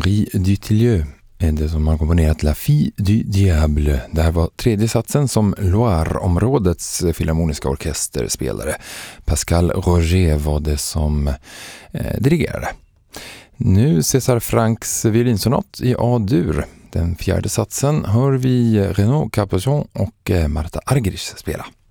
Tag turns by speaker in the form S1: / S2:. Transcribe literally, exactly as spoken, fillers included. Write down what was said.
S1: Henri Dutilleux är det som har komponerat La Fille du Diable. Det här var tredje satsen som Loire-områdets filharmoniska orkester spelade. Pascal Roger var det som eh, dirigerade. Nu César Franks violinsonat i A-dur. Den fjärde satsen hör vi Renaud Capuçon och Marta Argerich spela.